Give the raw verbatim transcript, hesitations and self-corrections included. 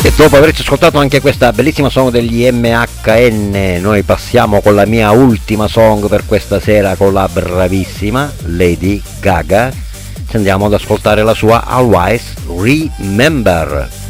E dopo averci ascoltato anche questa bellissima song degli M H N, noi passiamo con la mia ultima song per questa sera, con la bravissima Lady Gaga. Ci andiamo ad ascoltare la sua Always Remember.